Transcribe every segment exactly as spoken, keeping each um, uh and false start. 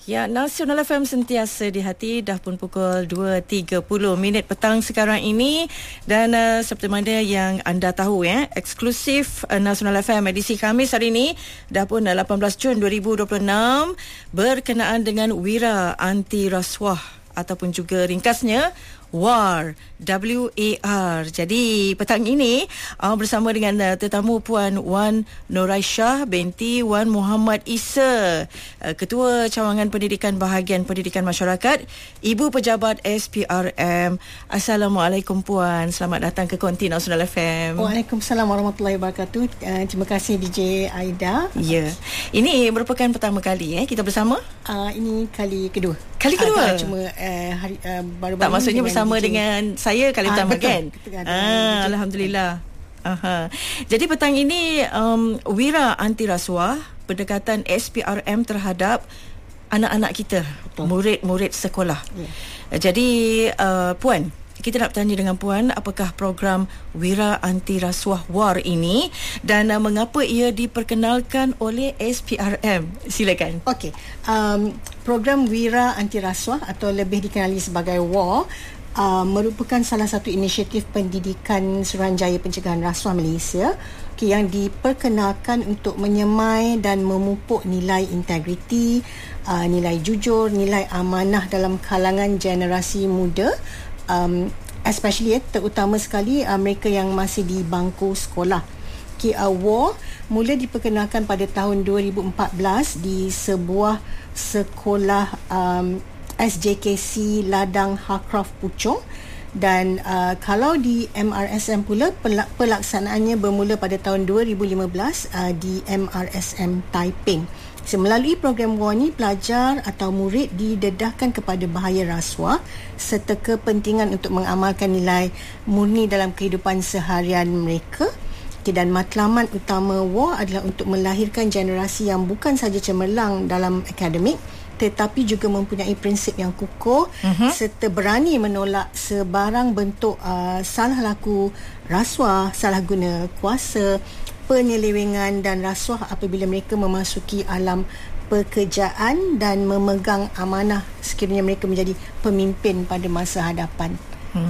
Ya, Nasional F M sentiasa di hati. Dah pun pukul dua tiga puluh minit petang sekarang ini. Dan uh, seperti mana yang anda tahu ya, eksklusif uh, Nasional F M edisi Khamis hari ini dah pun uh, lapan belas Jun dua ribu dua puluh enam berkenaan dengan Wira Anti Rasuah ataupun juga ringkasnya W A R, W A R. Jadi petang ini uh, bersama dengan uh, tetamu Puan Wan Nuraisyah binti Wan Muhammad Isa, uh, Ketua Cawangan Pendidikan Bahagian Pendidikan Masyarakat, Ibu Pejabat S P R M. Assalamualaikum Puan, selamat datang ke Konti Nasional F M. Waalaikumsalam warahmatullahi wabarakatuh. Uh, terima kasih D J Aida. Ya, ini merupakan pertama kali eh kita bersama. Uh, ini kali kedua. Kali kedua. Uh, cuma uh, hari uh, baru-baru tak maksudnya dengan bersama D J. dengan saya kali Ah, pertama betul. kan? Betul, Ah, Alhamdulillah. Aha. Jadi petang ini um, Wira Anti Rasuah, pendekatan S P R M terhadap anak-anak kita, Betul. murid-murid sekolah. Ya. Jadi uh, Puan, kita nak bertanya dengan Puan, apakah program Wira Anti Rasuah W A R ini dan uh, mengapa ia diperkenalkan oleh S P R M? Silakan. Okey. Um, program Wira Anti Rasuah atau lebih dikenali sebagai W A R uh, merupakan salah satu inisiatif pendidikan Suruhanjaya Pencegahan Rasuah Malaysia, okay, yang diperkenalkan untuk menyemai dan memupuk nilai integriti, uh, nilai jujur, nilai amanah dalam kalangan generasi muda. Um, especially eh, terutama sekali uh, mereka yang masih di bangku sekolah. Okay, uh, W A R mula diperkenalkan pada tahun dua ribu empat belas di sebuah sekolah um, S J K C Ladang Harcroft Puchong, dan uh, kalau di M R S M pula pelaksanaannya bermula pada tahun dua ribu lima belas uh, di M R S M Taiping. So, melalui program W A R ni, pelajar atau murid didedahkan kepada bahaya rasuah serta kepentingan untuk mengamalkan nilai murni dalam kehidupan seharian mereka. Okay, dan matlamat utama W A R adalah untuk melahirkan generasi yang bukan sahaja cemerlang dalam akademik, tetapi juga mempunyai prinsip yang kukuh uh-huh. serta berani menolak sebarang bentuk uh, salah laku rasuah, salah guna kuasa, penyelewengan dan rasuah apabila mereka memasuki alam pekerjaan dan memegang amanah sekiranya mereka menjadi pemimpin pada masa hadapan.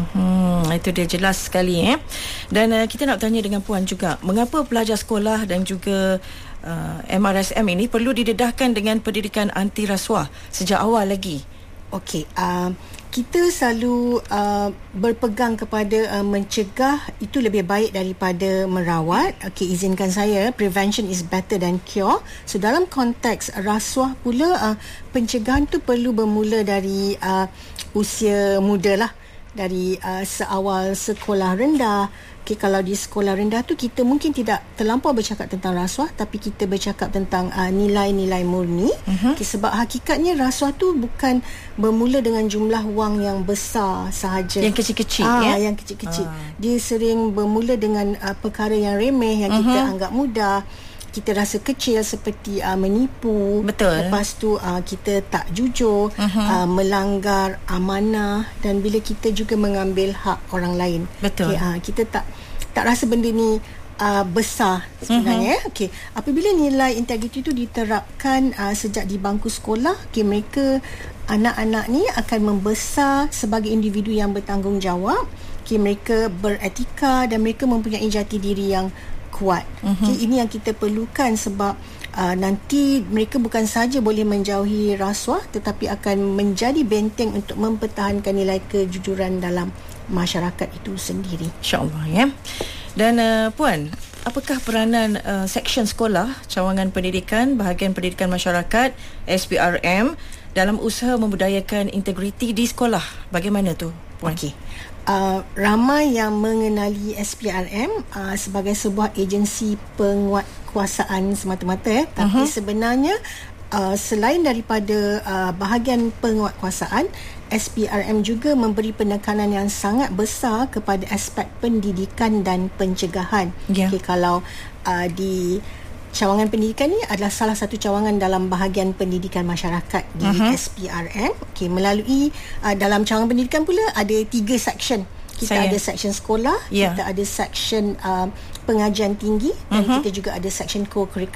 Hmm, itu dia jelas sekali eh. Dan uh, kita nak tanya dengan Puan juga, mengapa pelajar sekolah dan juga uh, M R S M ini perlu didedahkan dengan pendidikan anti rasuah sejak awal lagi? Okey, uh, kita selalu uh, berpegang kepada uh, mencegah itu lebih baik daripada merawat. Okey, izinkan saya, prevention is better than cure. So dalam konteks rasuah pula, uh, pencegahan tu perlu bermula dari uh, usia muda lah, dari uh, seawal sekolah rendah. Okay, kalau di sekolah rendah tu kita mungkin tidak terlampau bercakap tentang rasuah, tapi kita bercakap tentang uh, nilai-nilai murni. Uh-huh. Okay, sebab hakikatnya rasuah tu bukan bermula dengan jumlah wang yang besar sahaja. Yang kecil-kecil ah, ya? Yang kecil-kecil. Ah. Dia sering bermula dengan uh, perkara yang remeh, yang uh-huh. kita anggap mudah. Kita rasa kecil seperti uh, menipu. Betul. Lepas tu uh, kita tak jujur, uh-huh. uh, melanggar amanah, dan bila kita juga mengambil hak orang lain. Betul. Okay, uh, kita tak tak rasa benda ni uh, besar sebenarnya. Uh-huh. Okey, apabila nilai integriti itu diterapkan uh, sejak di bangku sekolah, okay, mereka anak-anak ni akan membesar sebagai individu yang bertanggungjawab. Okay, mereka beretika dan mereka mempunyai jati diri yang kuat. Uh-huh. Okay, ini yang kita perlukan sebab uh, nanti mereka bukan sahaja boleh menjauhi rasuah, tetapi akan menjadi benteng untuk mempertahankan nilai kejujuran dalam masyarakat itu sendiri. InsyaAllah ya. Dan uh, Puan, apakah peranan uh, seksyen sekolah Cawangan Pendidikan Bahagian Pendidikan Masyarakat S P R M dalam usaha membudayakan integriti di sekolah? Bagaimana tu, Puan? Okey. Uh, ramai yang mengenali S P R M uh, sebagai sebuah agensi penguatkuasaan semata-mata, eh. Tapi uh-huh. sebenarnya uh, selain daripada uh, bahagian penguatkuasaan, S P R M juga memberi penekanan yang sangat besar kepada aspek pendidikan dan pencegahan. Yeah. Okay, kalau uh, di cawangan pendidikan ni adalah salah satu cawangan dalam bahagian pendidikan masyarakat di uh-huh. S P R M. Okay, melalui uh, dalam cawangan pendidikan pula ada tiga seksyen. Kita Saya. ada seksyen sekolah, yeah. kita ada seksyen uh, pengajian tinggi, dan uh-huh. kita juga ada seksyen co-curriculum.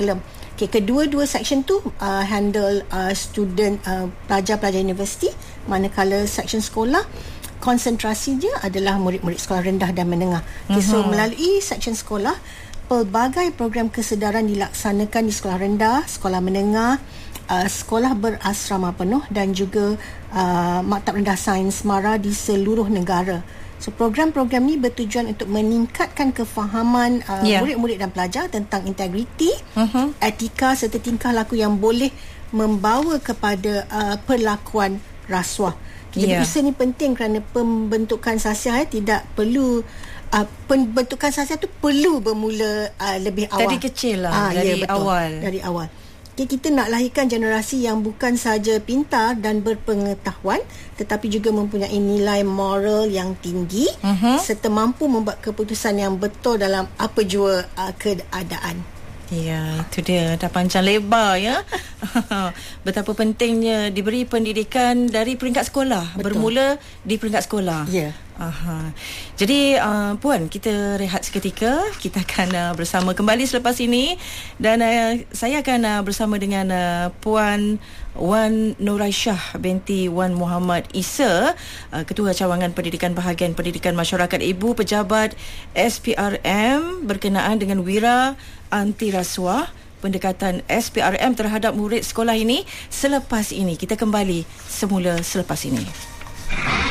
Okay, kedua-dua section tu uh, handle uh, student uh, pelajar-pelajar universiti, manakala section sekolah konsentrasi dia adalah murid-murid sekolah rendah dan menengah. Okay, so melalui section sekolah, pelbagai program kesedaran dilaksanakan di sekolah rendah, sekolah menengah, uh, sekolah berasrama penuh dan juga uh, Maktab Rendah Sains Mara di seluruh negara. So program-program ni bertujuan untuk meningkatkan kefahaman uh, yeah. murid-murid dan pelajar tentang integriti, uh-huh. etika serta tingkah laku yang boleh membawa kepada uh, perlakuan rasuah. Jadi yeah. usaha ni penting kerana pembentukan sasiah eh, tidak perlu uh, pembentukan sasiah tu perlu bermula uh, lebih awal. Dari kecil lah, ah, dari ya, betul, awal. Dari awal. Okay, kita nak lahirkan generasi yang bukan sahaja pintar dan berpengetahuan tetapi juga mempunyai nilai moral yang tinggi uh-huh. serta mampu membuat keputusan yang betul dalam apa jua uh, keadaan. Ya, itu dia. Dah panjang lebar ya. Betapa pentingnya diberi pendidikan dari peringkat sekolah. Betul. Bermula di peringkat sekolah. Ya. Aha. Jadi uh, Puan, kita rehat seketika. Kita akan uh, bersama kembali selepas ini. Dan uh, saya akan uh, bersama dengan uh, Puan Wan Nuraisyah binti Wan Muhammad Isa, uh, Ketua Cawangan Pendidikan Bahagian Pendidikan Masyarakat Ibu Pejabat S P R M berkenaan dengan wira anti rasuah, pendekatan S P R M terhadap murid sekolah ini selepas ini. Kita kembali semula selepas ini.